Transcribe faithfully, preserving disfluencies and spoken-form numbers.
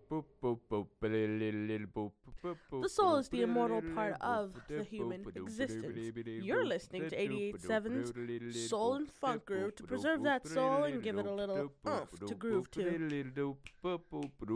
The soul is the immortal part of the human existence. You're listening to eighty-eight point seven's Soul and Funk Groove to preserve that soul and give it a little oomph to groove to.